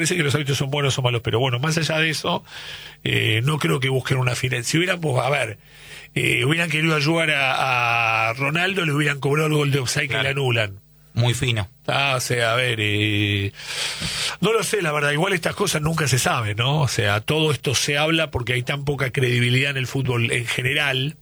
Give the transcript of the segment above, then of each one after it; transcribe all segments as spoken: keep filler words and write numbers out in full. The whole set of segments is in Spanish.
parece que los árbitros son buenos o malos, pero bueno, más allá de eso, eh, no creo que busquen una final. Si hubieran, pues, a ver, eh, hubieran querido ayudar a, a Ronaldo, le hubieran cobrado el gol de offside claro. que le anulan. Muy fino. Ah, o sea, a ver, eh, no lo sé, la verdad, igual estas cosas nunca se saben, ¿no? O sea, todo esto se habla porque hay tan poca credibilidad en el fútbol en general,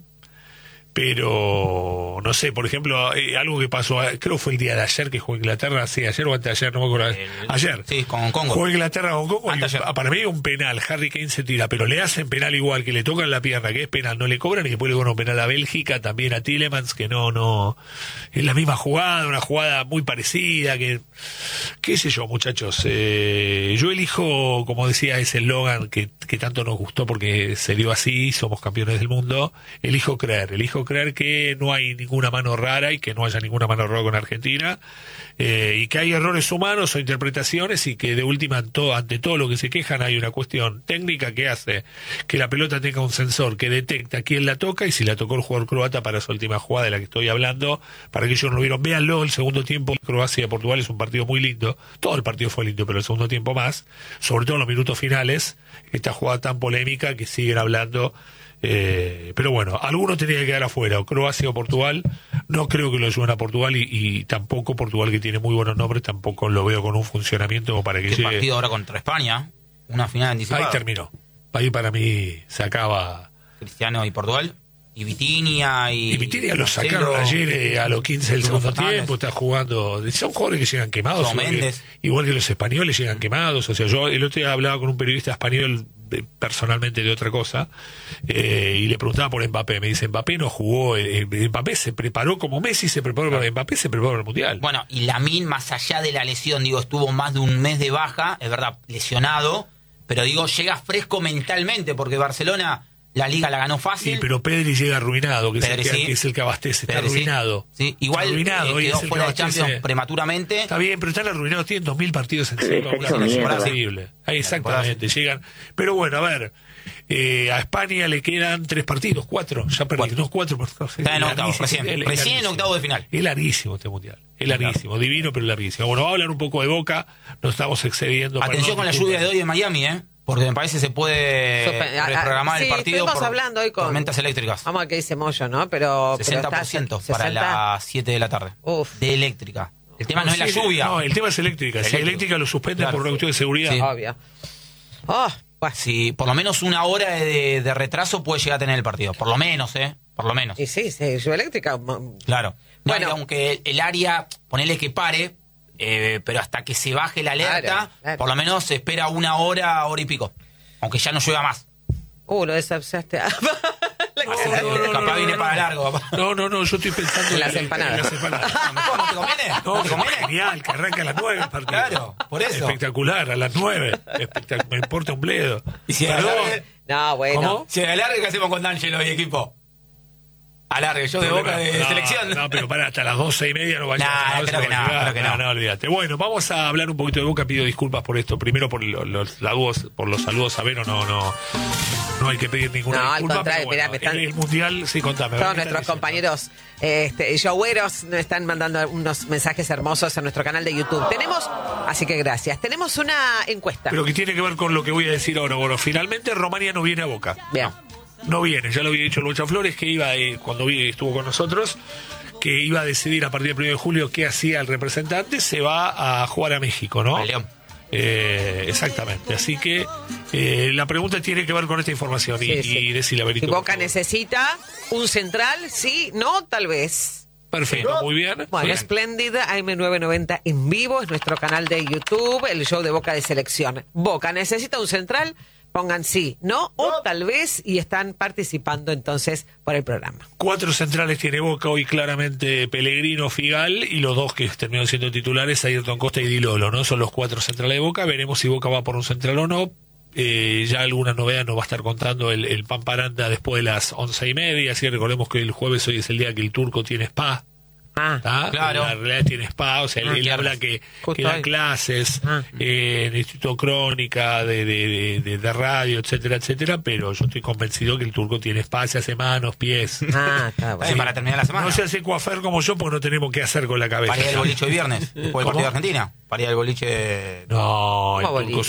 pero no sé, por ejemplo, eh, algo que pasó, creo que fue el día de ayer que jugó Inglaterra, sí, ayer o antes de ayer, no me acuerdo. El, ayer. Sí, con Congo. Jugó Inglaterra con Congo y para mí un penal, Harry Kane se tira, pero le hacen penal igual, que le tocan la pierna, que es penal, no le cobran y después le cobran un penal a Bélgica, también a Tielemans, que no, no, es la misma jugada, una jugada muy parecida, que, qué sé yo, muchachos, eh, yo elijo, como decía ese eslogan que, que tanto nos gustó porque se dio así, somos campeones del mundo, elijo creer, elijo creer que no hay ninguna mano rara y que no haya ninguna mano rara con Argentina, eh, y que hay errores humanos o interpretaciones y que de última todo, ante todo lo que se quejan hay una cuestión técnica que hace que la pelota tenga un sensor que detecta quién la toca y si la tocó el jugador croata para esa última jugada de la que estoy hablando, para que ellos no lo vieron, véanlo, el segundo tiempo Croacia-Portugal es un partido muy lindo, todo el partido fue lindo, pero el segundo tiempo más, sobre todo en los minutos finales, esta jugada tan polémica que siguen hablando. Eh, pero bueno, alguno tenía que quedar afuera, o Croacia o Portugal. No creo que lo ayuden a Portugal y, y tampoco Portugal, que tiene muy buenos nombres, tampoco lo veo con un funcionamiento como para que ¿Qué llegue. partido ahora contra España? Una final anticipada. Ahí terminó. Ahí para mí se acaba. Cristiano y Portugal. Y Vitinha y... Y Vitinha lo sacaron ayer eh, a los quince del segundo tiempo, está jugando. Son jugadores que llegan quemados. Igual que, igual que los españoles llegan quemados. O sea, yo el otro día hablaba con un periodista español eh, personalmente de otra cosa, eh, y le preguntaba por Mbappé. Me dice, Mbappé no jugó, eh, Mbappé se preparó como Messi se preparó para Mbappé, se preparó para el Mundial. Bueno, y Lamine, más allá de la lesión, digo, estuvo más de un mes de baja, es verdad, lesionado, pero digo, llega fresco mentalmente, porque Barcelona... La Liga la ganó fácil. Sí, pero Pedri llega arruinado, que, Pedri, es, el que, sí. que es el que abastece. Está Pedri, arruinado. Sí. Sí. Igual está arruinado, eh, quedó es el fuera que de Champions prematuramente. Está bien, pero están arruinados. Tienen dos mil partidos encima. Una increíble. Ahí exactamente, llegan. Pero bueno, a ver. Eh, a España le quedan tres partidos, cuatro. Ya perdí, no, cuatro. Está en octavo, recién. Es, recién en octavo de final. Es larguísimo este mundial. Es larguísimo, claro. Divino, pero larguísimo. Bueno, vamos a hablar un poco de Boca. Nos estamos excediendo. Atención con la lluvia de hoy en Miami, ¿eh? Porque me parece se puede Super, reprogramar a, a, sí, el partido por hablando hoy con tormentas eléctricas. Vamos a que dice Moyo, ¿no? Pero sesenta por ciento pero para las siete de la tarde. Uf. De eléctrica. El tema no, no es la sí, lluvia. No, el tema es eléctrica. Si eléctrica lo suspenden claro. por una cuestión de seguridad. Sí. Obvio. Oh, bueno. Si por lo menos una hora de, de retraso puede llegar a tener el partido. Por lo menos, ¿eh? Por lo menos. Y sí, sí, lluvia eléctrica. Claro. No, bueno. Aunque el, el área, ponele que pare, eh, pero hasta que se baje la alerta, claro, claro. por lo menos se espera una hora, hora y pico. Aunque ya no llueva más. Uh, lo desahuciaste. No, no, no, capaz no, viene no, para no. largo, papá. No, no, no, yo estoy pensando en las empanadas. En las empanadas. No, mejor, ¿no te conviene? No, ¿No te conviene? Genial, que arranca a las nueve el partido. Claro, por eso. Espectacular, a las nueve. Espectac- me importa un bledo. ¿Y si Perdón. alargue? No, bueno. ¿Cómo? Si alargue, ¿qué hacemos con D'Angelo y equipo? Alargue, yo de Boca de no, selección. No, pero para hasta las doce y media no vaya Nah, a espero que no, espero que no. No, no, olvídate. Bueno, vamos a hablar un poquito de Boca. Pido disculpas por esto. Primero por los, los saludos, por los saludos a Vero, no, no, no hay que pedir ninguna no, disculpa. Al contrario, Bueno, mirá, me están... el, el mundial, sí, contame. Todos nuestros compañeros este, showweros nos están mandando unos mensajes hermosos a nuestro canal de YouTube. Tenemos, así que gracias. Tenemos una encuesta. Pero que tiene que ver con lo que voy a decir ahora. Bueno, finalmente Romania no viene a Boca. Bien. No. No viene, ya lo había dicho Lucha Flores, que iba, eh, cuando vi, estuvo con nosotros, que iba a decidir a partir del primero de julio qué hacía el representante, se va a jugar a México, ¿no? A León. Eh, exactamente, así que eh, la pregunta tiene que ver con esta información sí, y, sí. y decirle a Berito. Si Boca necesita un central, sí, no, tal vez. Perfecto, muy bien. Bueno, bien. Espléndida, A M nueve noventa en vivo, es nuestro canal de YouTube, el show de Boca de Selección. Boca necesita un central. Pongan sí, no, o tal vez, y están participando entonces por el programa. Cuatro centrales tiene Boca hoy, claramente Pellegrino, Figal, y los dos que terminaron siendo titulares, Ayrton Costa y Di Lolo, ¿no? Son los cuatro centrales de Boca. Veremos si Boca va por un central o no. Eh, ya alguna novedad nos va a estar contando el, el Pamparanda después de las once y media. Así que recordemos que el jueves hoy es el día que el turco tiene spa. Ah, ¿Ah? claro. En realidad tiene spa, o sea, ah, él, él habla que, que da clases ah. eh, en el Instituto Crónica, de, de, de, de radio, etcétera, etcétera, pero yo estoy convencido que el turco tiene spa, se hace manos, pies. Ah, está bueno. Sí, para terminar la semana. No se hace coafer como yo, porque no tenemos qué hacer con la cabeza. Para ir al boliche hoy viernes, después del partido de Argentina. Para ir al boliche. No, el turco boliche?